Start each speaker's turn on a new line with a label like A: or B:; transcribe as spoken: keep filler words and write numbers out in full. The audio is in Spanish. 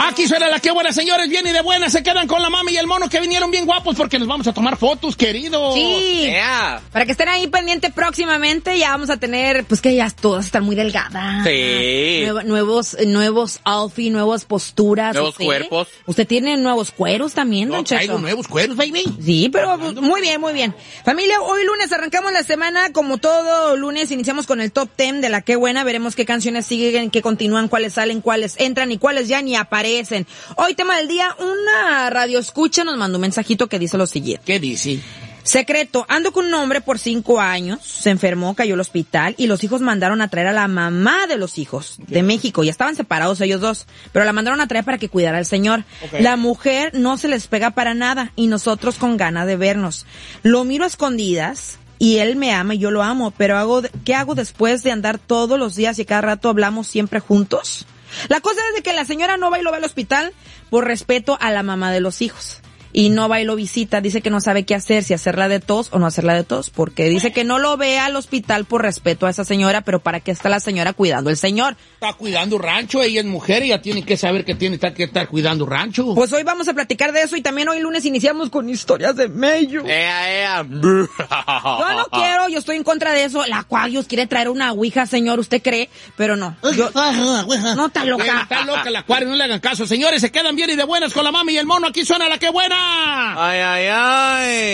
A: Aquí suena la que buena, señores, bien y de buena. Se quedan con la mami y el mono que vinieron bien guapos porque nos vamos a tomar fotos, queridos.
B: Sí.
C: Yeah.
B: Para que estén ahí pendiente próximamente, ya vamos a tener, pues que ya todas están muy delgadas.
C: Sí.
B: Nuevo, nuevos, nuevos outfits, nuevas posturas.
C: Nuevos
B: usted,
C: cuerpos.
B: Usted tiene nuevos cueros también,
A: No,
B: don Cheto.
A: traigo nuevos cueros, baby.
B: Sí, pero muy bien, muy bien. Familia, hoy lunes arrancamos la semana, como todo lunes, iniciamos con el top ten de la que buena, veremos qué canciones siguen, qué continúan, cuáles salen, cuáles entran y cuáles ya ni aparecen. Hoy tema del día, una radio escucha nos mandó un mensajito que dice lo siguiente.
A: ¿Qué dice?
B: Secreto, ando con un hombre por cinco años, se enfermó, cayó al hospital y los hijos mandaron a traer a la mamá de los hijos de México. Ya estaban separados ellos dos, pero la mandaron a traer para que cuidara al señor. Okay. La mujer no se les pega para nada y nosotros con ganas de vernos. Lo miro a escondidas y él me ama y yo lo amo, pero hago, ¿qué hago después de andar todos los días y cada rato hablamos siempre juntos? La cosa es de que la señora no va y lo ve al hospital por respeto a la mamá de los hijos. Y no va y lo visita, dice que no sabe qué hacer, si hacerla de tos o no hacerla de tos, porque dice que no lo ve al hospital por respeto a esa señora, pero ¿para qué está la señora cuidando al señor?
A: Está cuidando rancho, ella es mujer, ella tiene que saber que tiene que estar cuidando rancho.
B: Pues hoy vamos a platicar de eso y también hoy lunes iniciamos con historias de Mello.
C: Ea, ea.
B: Yo no quiero, yo estoy en contra de eso. La Aquarius quiere traer una ouija, señor, ¿usted cree? Pero no. Yo, no está loca.
A: Está loca la Aquarius, no le hagan caso. Señores, se quedan bien y de buenas con la mami y el mono. Aquí suena la que buena.
C: Ay, ay, ay.